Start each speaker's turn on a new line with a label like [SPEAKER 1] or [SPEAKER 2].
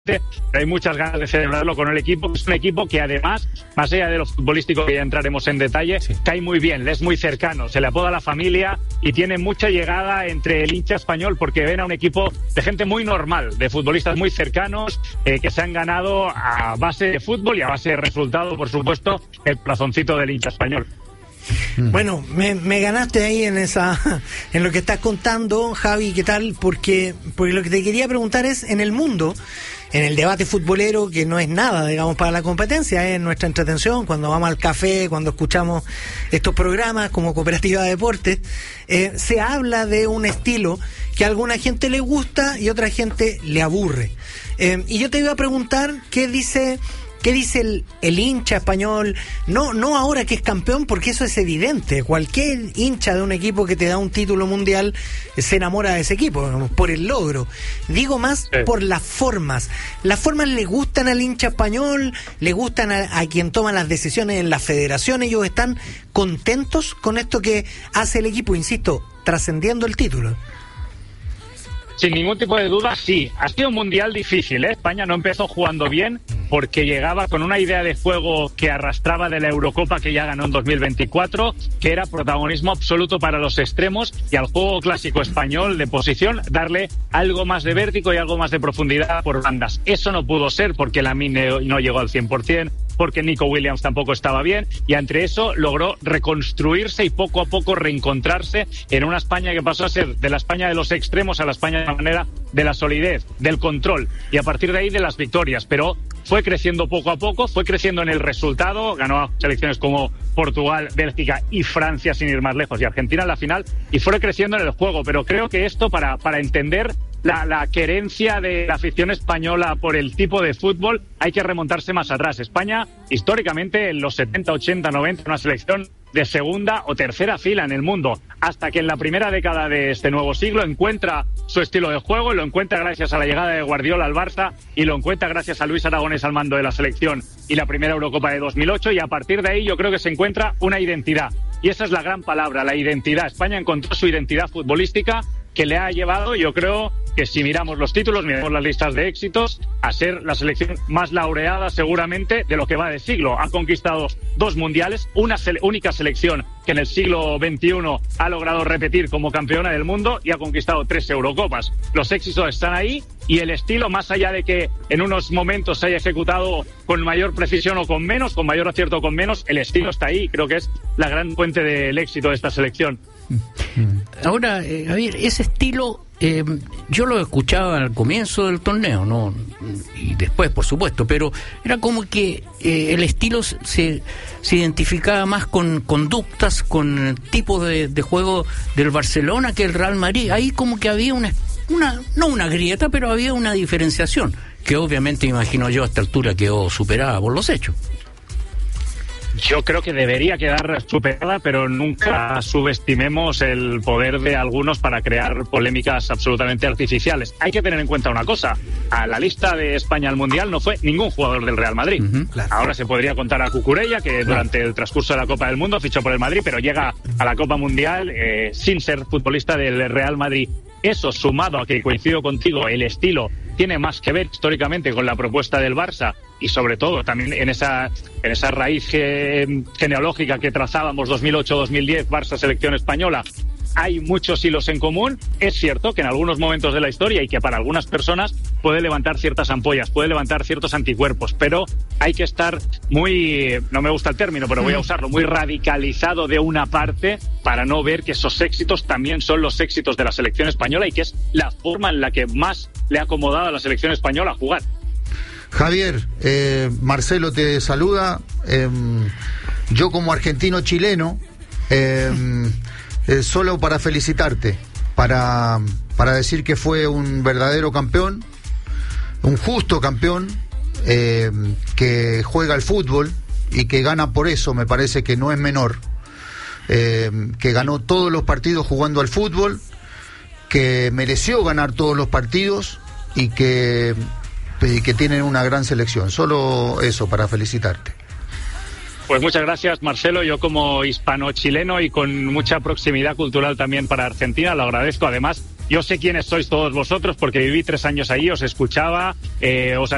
[SPEAKER 1] Hay muchas ganas de celebrarlo con el equipo. Es un equipo que además, más allá de lo futbolístico, que ya entraremos en detalle, cae muy bien, le es muy cercano, se le apoda a la familia y tiene mucha llegada entre el hincha español, porque ven a un equipo de gente muy normal, de futbolistas muy cercanos, que se han ganado a base de fútbol y a base de resultado, por supuesto, el corazoncito del hincha español.
[SPEAKER 2] Bueno, me ganaste ahí en lo que estás contando, Javi, ¿qué tal? Porque lo que te quería preguntar es, en el mundo, en el debate futbolero, que no es nada, digamos, para la competencia, es nuestra entretención, cuando vamos al café, cuando escuchamos estos programas como Cooperativa de Deportes, se habla de un estilo que a alguna gente le gusta y a otra gente le aburre. Y yo te iba a preguntar, ¿qué dice el hincha español? No ahora que es campeón, porque eso es evidente. Cualquier hincha de un equipo que te da un título mundial se enamora de ese equipo, digamos, por el logro. Digo más por las formas. ¿Las formas le gustan al hincha español? ¿Le gustan a quien toma las decisiones en la federación? ¿Ellos están contentos con esto que hace el equipo, insisto, trascendiendo el título?
[SPEAKER 1] Sin ningún tipo de duda, sí. Ha sido un mundial difícil, ¿eh? España no empezó jugando bien porque llegaba con una idea de juego que arrastraba de la Eurocopa que ya ganó en 2024, que era protagonismo absoluto para los extremos y al juego clásico español de posición darle algo más de vértigo y algo más de profundidad por bandas. Eso no pudo ser porque Lamine no llegó al 100%, porque Nico Williams tampoco estaba bien, y entre eso logró reconstruirse y poco a poco reencontrarse en una España que pasó a ser de la España de los extremos a la España de la manera de la solidez, del control, y a partir de ahí de las victorias, pero fue creciendo poco a poco, fue creciendo en el resultado, ganó a selecciones como Portugal, Bélgica y Francia, sin ir más lejos, y Argentina en la final, y fue creciendo en el juego, pero creo que esto para entender la querencia de la afición española por el tipo de fútbol hay que remontarse más atrás. España, históricamente, en los 70, 80, 90, una selección de segunda o tercera fila en el mundo, hasta que en la primera década de este nuevo siglo encuentra su estilo de juego, y lo encuentra gracias a la llegada de Guardiola al Barça, y lo encuentra gracias a Luis Aragonés al mando de la selección y la primera Eurocopa de 2008, y a partir de ahí yo creo que se encuentra una identidad, y esa es la gran palabra, la identidad. España encontró su identidad futbolística, que le ha llevado, yo creo que si miramos los títulos, miramos las listas de éxitos, a ser la selección más laureada seguramente de lo que va de siglo. Ha conquistado 2 mundiales, una única selección que en el siglo XXI ha logrado repetir como campeona del mundo, y ha conquistado 3 Eurocopas. Los éxitos están ahí, y el estilo, más allá de que en unos momentos se haya ejecutado con mayor precisión o con menos, con mayor acierto o con menos, el estilo está ahí. Creo que es la gran fuente del éxito de esta selección.
[SPEAKER 3] Ahora, Javier, ese estilo yo lo escuchaba al comienzo del torneo, ¿no? Y después, por supuesto, pero era como que el estilo se identificaba más con conductas, con tipos de juego del Barcelona que el Real Madrid. Ahí como que había no una grieta, pero había una diferenciación que obviamente, imagino yo, a esta altura quedó superada por los hechos.
[SPEAKER 1] Yo creo que debería quedar superada, pero nunca subestimemos el poder de algunos para crear polémicas absolutamente artificiales. Hay que tener en cuenta una cosa: a la lista de España al Mundial no fue ningún jugador del Real Madrid. Claro. Ahora se podría contar a Cucurella, que durante el transcurso de la Copa del Mundo fichó por el Madrid, pero llega a la Copa Mundial sin ser futbolista del Real Madrid. Eso, sumado a que, coincido contigo, el estilo tiene más que ver históricamente con la propuesta del Barça, y sobre todo también en esa raíz genealógica que trazábamos 2008-2010, Barça selección española, hay muchos hilos en común. Es cierto que en algunos momentos de la historia, y que para algunas personas puede levantar ciertas ampollas, puede levantar ciertos anticuerpos, pero hay que estar muy, no me gusta el término, pero voy a usarlo, muy radicalizado de una parte para no ver que esos éxitos también son los éxitos de la selección española, y que es la forma en la que más le ha acomodado a la selección española jugar.
[SPEAKER 4] Javier, Marcelo te saluda. Yo, como argentino chileno, solo para felicitarte, para decir que fue un verdadero campeón, un justo campeón, que juega al fútbol y que gana por eso. Me parece que no es menor, que ganó todos los partidos jugando al fútbol, que mereció ganar todos los partidos, y que tienen una gran selección. Solo eso, para felicitarte.
[SPEAKER 1] Pues muchas gracias, Marcelo. Yo, como hispano-chileno y con mucha proximidad cultural también para Argentina, lo agradezco. Además, yo sé quiénes sois todos vosotros porque viví 3 años allí, os escuchaba, os